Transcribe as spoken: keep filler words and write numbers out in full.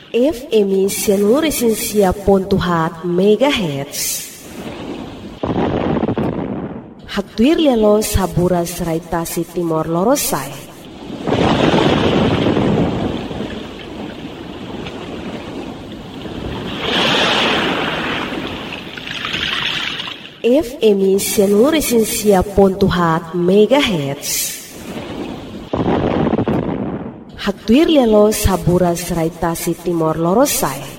F M Sianuresensia pontuhat megahertz. Haktuir lialo saburas raitasi Timor Lorosai. F M Sianuresensia pontuhat megahertz. Haktuir lialo saburas raitasi Timor Lorosai.